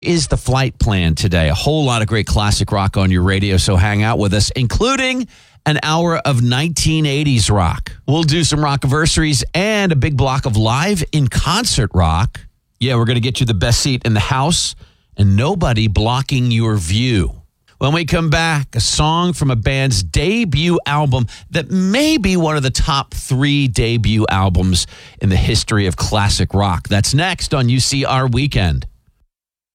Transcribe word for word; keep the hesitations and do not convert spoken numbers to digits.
is the flight plan today. A whole lot of great classic rock on your radio, so hang out with us, including an hour of nineteen eighties rock. We'll do some rockiversaries and a big block of live in concert rock. Yeah, we're going to get you the best seat in the house and nobody blocking your view. When we come back, a song from a band's debut album that may be one of the top three debut albums in the history of classic rock. That's next on U C R Weekend.